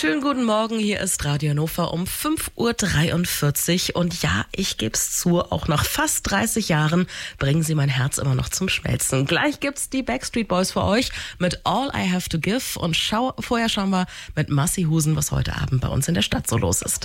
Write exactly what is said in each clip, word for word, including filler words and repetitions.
Schönen guten Morgen, hier ist Radio Hannover um fünf Uhr dreiundvierzig und ja, ich geb's zu, auch nach fast dreißig Jahren bringen sie mein Herz immer noch zum Schmelzen. Gleich gibt's die Backstreet Boys für euch mit All I Have to Give und schau, vorher schauen wir mit Massi Husen, was heute Abend bei uns in der Stadt so los ist.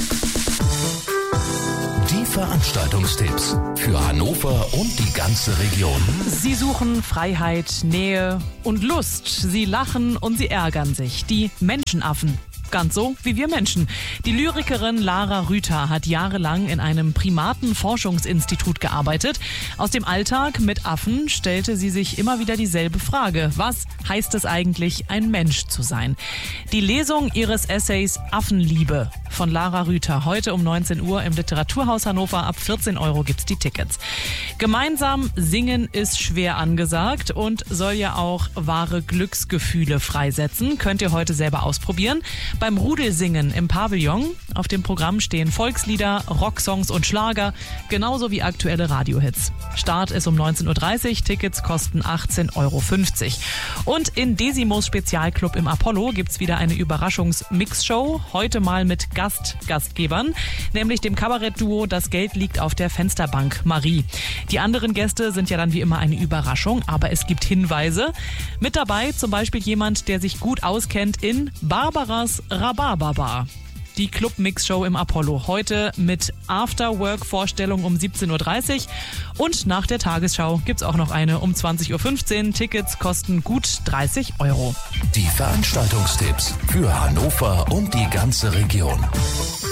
Die Veranstaltungstipps für Hannover und die ganze Region. Sie suchen Freiheit, Nähe und Lust. Sie lachen und sie ärgern sich. Die Menschenaffen. Ganz so wie wir Menschen. Die Lyrikerin Lara Rüther hat jahrelang in einem Primatenforschungsinstitut gearbeitet. Aus dem Alltag mit Affen stellte sie sich immer wieder dieselbe Frage. Was heißt es eigentlich, ein Mensch zu sein? Die Lesung ihres Essays Affenliebe von Lara Rüther. Heute um neunzehn Uhr im Literaturhaus Hannover. Ab vierzehn Euro gibt's die Tickets. Gemeinsam singen ist schwer angesagt und soll ja auch wahre Glücksgefühle freisetzen. Könnt ihr heute selber ausprobieren. Beim Rudelsingen im Pavillon. Auf dem Programm stehen Volkslieder, Rocksongs und Schlager, genauso wie aktuelle Radiohits. Start ist um neunzehn Uhr dreißig, Tickets kosten achtzehn Euro fünfzig. Und in Desimos Spezialclub im Apollo gibt's wieder eine Überraschungs-Mix-Show. Heute mal mit Gast-Gastgebern, nämlich dem Kabarettduo Das Geld liegt auf der Fensterbank, Marie. Die anderen Gäste sind ja dann wie immer eine Überraschung, aber es gibt Hinweise. Mit dabei zum Beispiel jemand, der sich gut auskennt in Barbaras Rhabarberbar. Die Club-Mix-Show im Apollo. Heute mit After-Work-Vorstellung um siebzehn Uhr dreißig. Und nach der Tagesschau gibt's auch noch eine um zwanzig Uhr fünfzehn. Tickets kosten gut dreißig Euro. Die Veranstaltungstipps für Hannover und die ganze Region.